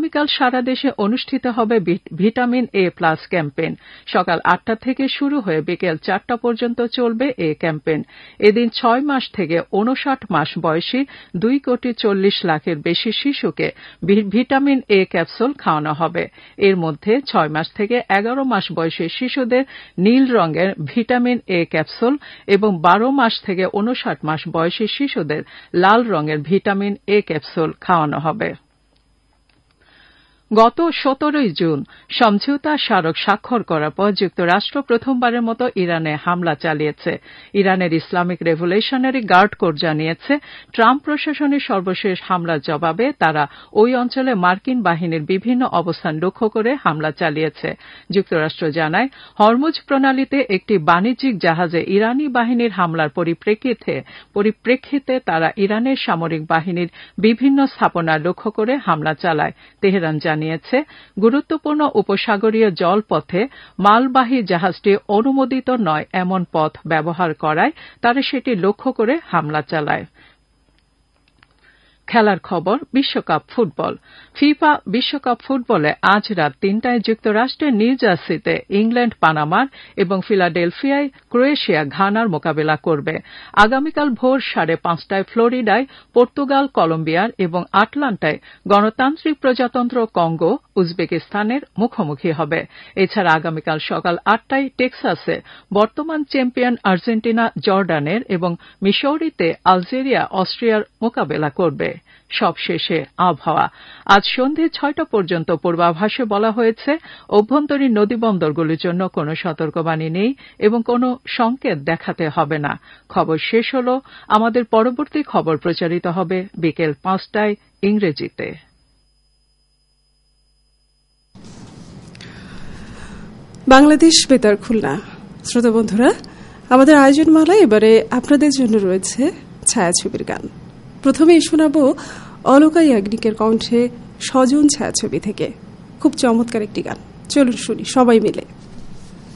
আগামীকাল সারা দেশে অনুষ্ঠিত হবে ভিটামিন এ প্লাস ক্যাম্পেইন। সকাল ৮টা থেকে শুরু হয়ে বিকেল ৪টা পর্যন্ত চলবে এই ক্যাম্পেইন। এদিন ৬ মাস থেকে ৫৯ মাস বয়সী ২,৪০,০০,০০০ বেশি শিশুকে ভিটামিন এ ক্যাপসুল খাওয়ানো হবে। এর মধ্যে ৬ মাস থেকে ১১ মাস বয়সী শিশুদের নীল রঙের ভিটামিন এ ক্যাপসুল এবং ১২ মাস থেকে ৫৯ মাস বয়সী শিশুদের লাল রঙের ভিটামিন এ ক্যাপসুল খাওয়ানো হবে। গত ১৭ জুন সমঝোতা স্মারক স্বাক্ষর করার পর যুক্তরাষ্ট্র প্রথমবারের মতো ইরানে হামলা চালিয়েছে। ইরানের ইসলামিক রেভলিউশনারি গার্ড কোর জানিয়েছে, ট্রাম্প প্রশাসনের সর্বশেষ হামলার জবাবে তারা ওই অঞ্চলে মার্কিন বাহিনীর বিভিন্ন অবস্থান লক্ষ্য করে হামলা চালিয়েছে। যুক্তরাষ্ট্র জানায়, হরমুজ প্রণালীতে একটি বাণিজ্যিক জাহাজে ইরানি বাহিনীর হামলার পরিপ্রেক্ষিতে তারা ইরানের সামরিক বাহিনীর বিভিন্ন স্থাপনা লক্ষ্য করে হামলা চালায়। তেহরান জানিয়েছে, গুরুত্বপূর্ণ উপসাগরীয় জলপথে মালবাহী জাহাজটি অনুমোদিত নয় এমন পথ ব্যবহার করায় তারা সেটি লক্ষ্য করে হামলা চালায়। খেলার খবর, বিশ্বকাপ ফুটবল। ফিফা বিশ্বকাপ ফুটবলে আজ রাত ৩টায় যুক্তরাষ্ট্রের নিউ জার্সিতে ইংল্যান্ড পানামার এবং ফিলাডেলফিয়ায় ক্রোয়েশিয়া ঘানার মোকাবেলা করবে। আগামীকাল ভোর ৫:৩০টায় ফ্লোরিডায় পর্তুগাল কলম্বিয়ার এবং আটলান্টায় গণতান্ত্রিক প্রজাতন্ত্র কঙ্গো উজবেকিস্তানের মুখোমুখি হবে। এছাড়া আগামীকাল সকাল ৮টায় টেক্সাসে বর্তমান চ্যাম্পিয়ন আর্জেন্টিনা জর্ডানের এবং মিসৌরিতে আলজেরিয়া অস্ট্রিয়ার মোকাবেলা করবে। সবশেষে আবহাওয়া। আজ সন্ধে ৬টা পর্যন্ত পূর্বাভাসে বলা হয়েছে, অভ্যন্তরীণ নদীবন্দরগুলির জন্য কোনো সতর্কবাণী নেই এবং কোনো সংকেত দেখাতে হবে না। খবর শেষ হল। আমাদের পরবর্তী খবর প্রচারিত হবে বিকেল ৫টায় ইংরেজিতে। বাংলাদেশ বেতার খুলনা। শ্রোতা বন্ধুরা, আমাদের আয়োজনমালা এবারে আপনাদের জন্য রয়েছে ছায়াছবির গান। প্রথমেই শোনাব অলকা ইয়াগনিকের কণ্ঠে স্বজন ছায়াছবি থেকে খুব চমৎকার একটি গান। চলুন শুনি সবাই মিলে।